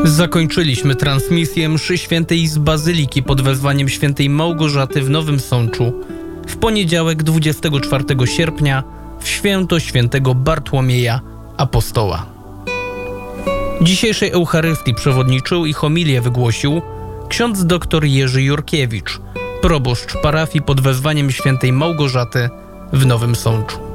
Zakończyliśmy transmisję mszy świętej z Bazyliki pod wezwaniem świętej Małgorzaty w Nowym Sączu w poniedziałek 24 sierpnia w święto świętego Bartłomieja Apostoła. Dzisiejszej Eucharystii przewodniczył i homilię wygłosił ksiądz dr Jerzy Jurkiewicz, proboszcz parafii pod wezwaniem świętej Małgorzaty w Nowym Sączu.